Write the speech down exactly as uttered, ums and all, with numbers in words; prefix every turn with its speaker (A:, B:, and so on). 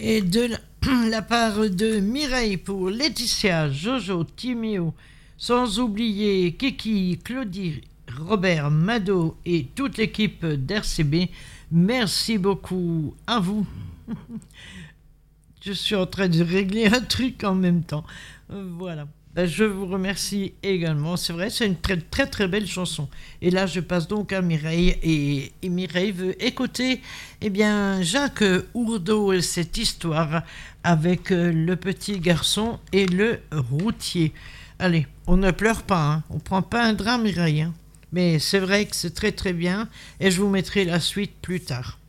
A: Et de la, la part de Mireille pour Laetitia, Jojo, Timéo, sans oublier Kiki, Claudie, Robert, Mado et toute l'équipe d'R C B, merci beaucoup à vous. Je suis en train de régler un truc en même temps. Voilà. Ben, je vous remercie également. C'est vrai, c'est une très très très belle chanson. Et là, je passe donc à Mireille. Et, et Mireille veut écouter eh bien, Jacques Ourdeau et cette histoire avec le petit garçon et le routier. Allez, on ne pleure pas. Hein. On ne prend pas un drap, Mireille. Hein. Mais c'est vrai que c'est très très bien. Et je vous mettrai la suite plus tard.